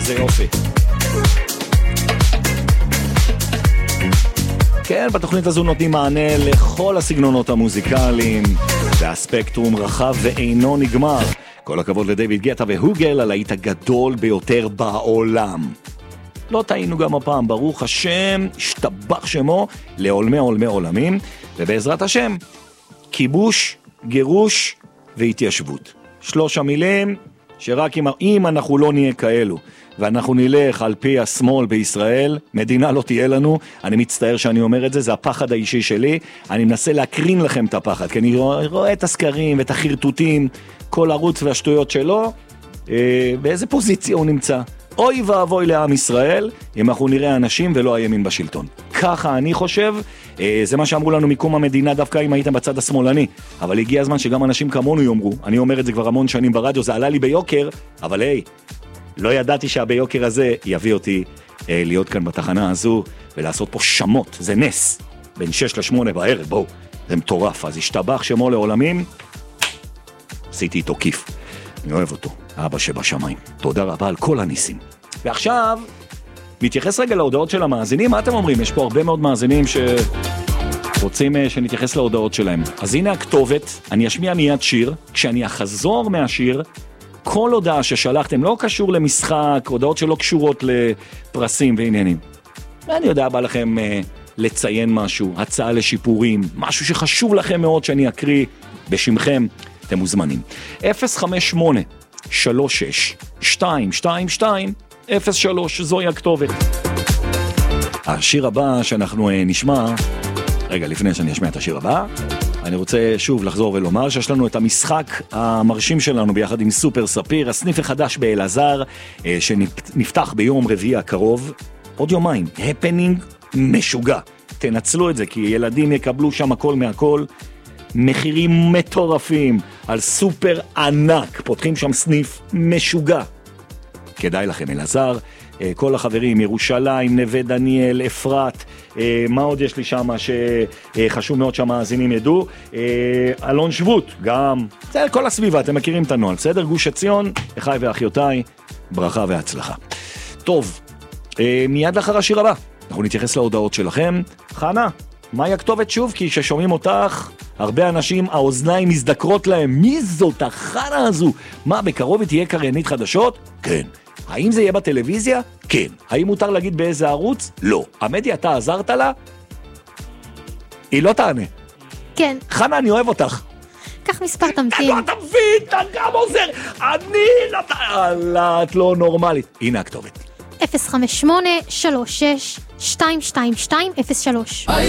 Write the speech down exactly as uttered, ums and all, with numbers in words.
איזה יופי. כן, בתוכנית הזו נותנים מענה לכל הסגנונות המוזיקליים, והספקטרום רחב ואינו נגמר. כל הכבוד לדיוויד גטה והוגל, הלהיט הגדול ביותר בעולם. לא טעינו גם הפעם, ברוך השם, השתבח שמו לעולמי עולמי עולמים, ובעזרת השם, כיבוש, גירוש והתיישבות. שלוש המילים שרק אם, אם אנחנו לא נהיה כאלו, ואנחנו נלך על פי השמאל בישראל, מדינה לא תהיה לנו. אני מצטער שאני אומר את זה, זה הפחד האישי שלי. אני מנסה להקרין לכם את הפחד, כי אני רואה את הסקרים ואת החרטוטים, כל ערוץ והשטויות שלו, אה, באיזה פוזיציה הוא נמצא. אוי ואבוי לעם ישראל, אם אנחנו נראה אנשים ולא הימין בשלטון. ככה אני חושב, אה, זה מה שאמרו לנו מקום המדינה, דווקא אם הייתם בצד השמאלני. אבל הגיע הזמן שגם אנשים כמונו יאמרו, אני אומר את זה כבר המון שנים ברדיו, זה עלה לי ביוקר, אבל היי, לא ידעתי שהביוקר הזה יביא אותי אה, להיות כאן בתחנה הזו, ולעשות פה שמות, זה נס, בין שש לשמונה בערב, בואו, זה מטורף, אז השתבח שמו לעולמים, עשיתי איתו כיף, אני אוהב אותו, אבא שבשמיים, תודה רבה על כל הניסים. ועכשיו, מתייחס רגע להודעות של המאזינים, מה אתם אומרים? יש פה הרבה מאוד מאזינים שרוצים שנתייחס להודעות שלהם. אז הנה הכתובת, אני אשמיע מיד שיר, כשאני אחזור מהשיר, כל הודעה ששלחתם לא קשור למשחק, הודעות שלא קשורות לפרסים ועניינים. ואני יודע, בא לכם uh, לציין משהו, הצעה לשיפורים, משהו שחשוב לכם מאוד שאני אקריא בשמכם, אתם מוזמנים. אפס חמש שמונה שלוש שש שתיים שתיים שתיים אפס שלוש, זוהי הכתובת. השיר הבא שאנחנו uh, נשמע, רגע לפני שאני אשמיע את השיר הבא, אני רוצה שוב לחזור ולומר שיש לנו את המשחק המרשים שלנו ביחד עם סופר ספיר, הסניף החדש באלעזר, שנפתח ביום רביעי הקרוב, עוד יומיים, הפנינג משוגע. תנצלו את זה, כי ילדים יקבלו שם הכל מהכל, מחירים מטורפים, על סופר ענק, פותחים שם סניף משוגע. כדאי לכם, אלעזר, כל החברים, ירושלים, נווה דניאל, אפרת, מה עוד יש לי שם שחשוב מאוד שהמאזינים ידעו, אלון שבות, גם, זה כל הסביבה, אתם מכירים את הנועל, בסדר? גוש עציון, אחי ואחיותיי, ברכה והצלחה. טוב, מיד לאחר השיר הבא, אנחנו נתייחס להודעות שלכם. חנה, מהי הכתובת שוב? כי ששומעים אותך, הרבה אנשים, האוזניים מזדקרות להם, מי זאת החנה הזו? מה, בקרוב תהיה קריינית חדשות? כן. האם זה יהיה בטלוויזיה? כן. האם מותר להגיד באיזה ערוץ? לא. המדיה, אתה עזרת לה? היא לא תענה. כן. חנה, אני אוהב אותך. קח מספר תמתין. אתה מבין, אתה גם עוזר. אני לא... אללה, את לא נורמלית. הנה הכתובת. אפס חמש שמונה שלוש שש שתיים שתיים שתיים אפס שלוש.